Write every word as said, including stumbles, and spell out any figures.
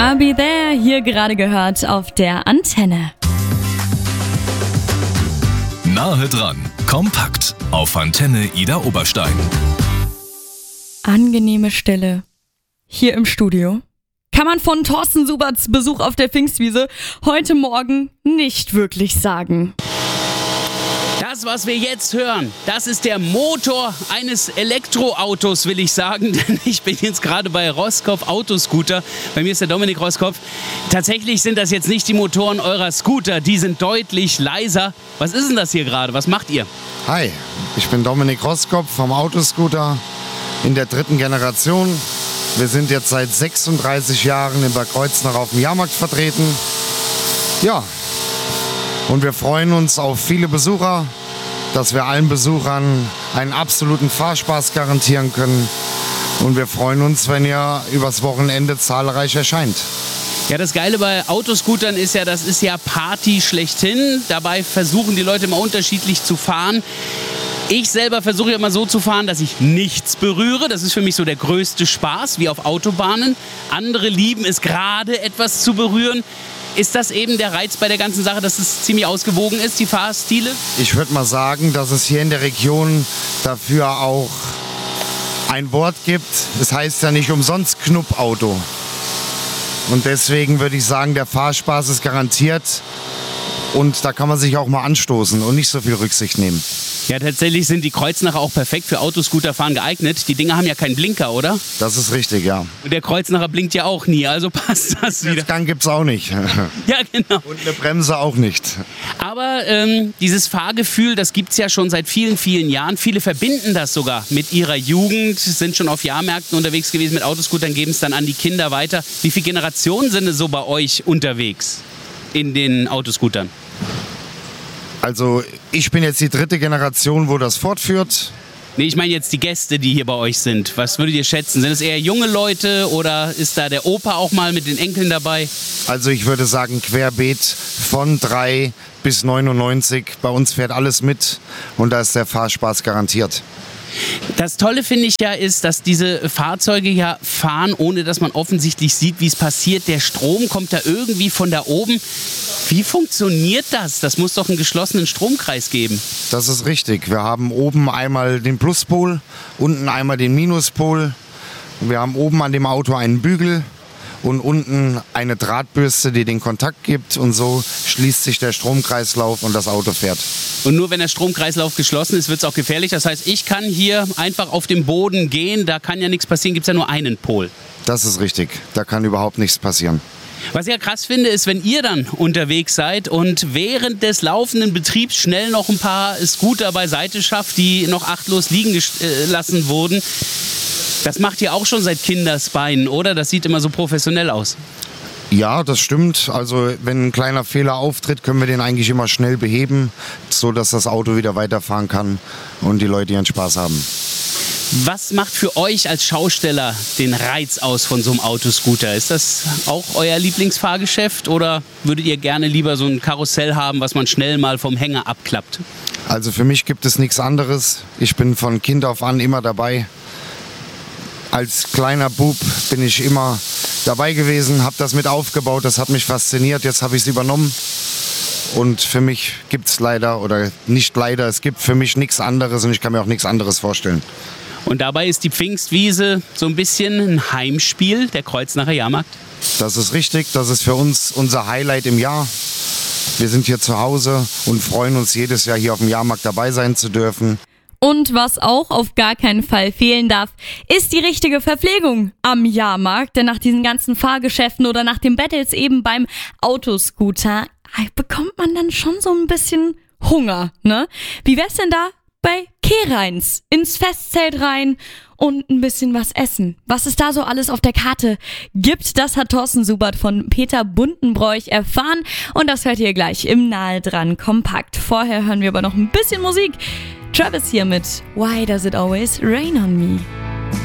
I'll Be There, hier gerade gehört auf der Antenne. Nahe dran, kompakt auf Antenne Ida Oberstein. Angenehme Stille hier im Studio. Kann man von Thorsten Suberts Besuch auf der Pfingstwiese heute Morgen nicht wirklich sagen. Das, was wir jetzt hören, das ist der Motor eines Elektroautos, will ich sagen. Denn ich bin jetzt gerade bei Roskopf Autoscooter. Bei mir ist der Dominik Roskopf. Tatsächlich sind das jetzt nicht die Motoren eurer Scooter. Die sind deutlich leiser. Was ist denn das hier gerade? Was macht ihr? Hi, ich bin Dominik Roskopf vom Autoscooter in der dritten Generation. Wir sind jetzt seit sechsunddreißig Jahren in Bad Kreuznach auf dem Jahrmarkt vertreten. Ja, und wir freuen uns auf viele Besucher, dass wir allen Besuchern einen absoluten Fahrspaß garantieren können. Und wir freuen uns, wenn ihr übers Wochenende zahlreich erscheint. Ja, das Geile bei Autoscootern ist ja, das ist ja Party schlechthin. Dabei versuchen die Leute immer unterschiedlich zu fahren. Ich selber versuche immer so zu fahren, dass ich nichts berühre. Das ist für mich so der größte Spaß, wie auf Autobahnen. Andere lieben es gerade, etwas zu berühren. Ist das eben der Reiz bei der ganzen Sache, dass es ziemlich ausgewogen ist, die Fahrstile? Ich würde mal sagen, dass es hier in der Region dafür auch ein Wort gibt. Es heißt ja nicht umsonst Knuppauto. Und deswegen würde ich sagen, der Fahrspaß ist garantiert. Und da kann man sich auch mal anstoßen und nicht so viel Rücksicht nehmen. Ja, tatsächlich sind die Kreuznacher auch perfekt für Autoscooterfahren geeignet. Die Dinger haben ja keinen Blinker, oder? Das ist richtig, ja. Und der Kreuznacher blinkt ja auch nie, also passt das wieder. Gang gibt's auch nicht. Ja, genau. Und eine Bremse auch nicht. Aber ähm, dieses Fahrgefühl, das gibt's ja schon seit vielen, vielen Jahren. Viele verbinden das sogar mit ihrer Jugend, sind schon auf Jahrmärkten unterwegs gewesen mit Autoscootern, geben es dann an die Kinder weiter. Wie viele Generationen sind es so bei euch unterwegs in den Autoscootern? Also ich bin jetzt die dritte Generation, wo das fortführt. Nee, ich meine jetzt die Gäste, die hier bei euch sind. Was würdet ihr schätzen? Sind es eher junge Leute oder ist da der Opa auch mal mit den Enkeln dabei? Also ich würde sagen querbeet von drei bis neunundneunzig. Bei uns fährt alles mit und da ist der Fahrspaß garantiert. Das Tolle finde ich ja ist, dass diese Fahrzeuge ja fahren, ohne dass man offensichtlich sieht, wie es passiert. Der Strom kommt da irgendwie von da oben. Wie funktioniert das? Das muss doch einen geschlossenen Stromkreis geben. Das ist richtig. Wir haben oben einmal den Pluspol, unten einmal den Minuspol. Wir haben oben an dem Auto einen Bügel und unten eine Drahtbürste, die den Kontakt gibt. Und so schließt sich der Stromkreislauf und das Auto fährt. Und nur wenn der Stromkreislauf geschlossen ist, wird es auch gefährlich. Das heißt, ich kann hier einfach auf dem Boden gehen, da kann ja nichts passieren, gibt es ja nur einen Pol. Das ist richtig, da kann überhaupt nichts passieren. Was ich ja krass finde, ist, wenn ihr dann unterwegs seid und während des laufenden Betriebs schnell noch ein paar Scooter beiseite schafft, die noch achtlos liegen gelassen wurden. Das macht ihr auch schon seit Kindesbeinen, oder? Das sieht immer so professionell aus. Ja, das stimmt. Also wenn ein kleiner Fehler auftritt, können wir den eigentlich immer schnell beheben, so dass das Auto wieder weiterfahren kann und die Leute ihren Spaß haben. Was macht für euch als Schausteller den Reiz aus von so einem Autoscooter? Ist das auch euer Lieblingsfahrgeschäft oder würdet ihr gerne lieber so ein Karussell haben, was man schnell mal vom Hänger abklappt? Also für mich gibt es nichts anderes. Ich bin von Kind auf an immer dabei. Als kleiner Bub bin ich immer dabei gewesen, habe das mit aufgebaut, das hat mich fasziniert, jetzt habe ich es übernommen. Und für mich gibt es leider, oder nicht leider, es gibt für mich nichts anderes und ich kann mir auch nichts anderes vorstellen. Und dabei ist die Pfingstwiese so ein bisschen ein Heimspiel, der Kreuznacher Jahrmarkt? Das ist richtig, das ist für uns unser Highlight im Jahr. Wir sind hier zu Hause und freuen uns jedes Jahr hier auf dem Jahrmarkt dabei sein zu dürfen. Und was auch auf gar keinen Fall fehlen darf, ist die richtige Verpflegung am Jahrmarkt. Denn nach diesen ganzen Fahrgeschäften oder nach den Battles eben beim Autoscooter bekommt man dann schon so ein bisschen Hunger, ne? Wie wär's denn da bei Kehreins? Ins Festzelt rein und ein bisschen was essen. Was es da so alles auf der Karte gibt, das hat Thorsten Subert von Peter Buntenbroich erfahren. Und das hört ihr gleich im Nahe dran kompakt. Vorher hören wir aber noch ein bisschen Musik. Travis hier mit Why Does It Always Rain on Me?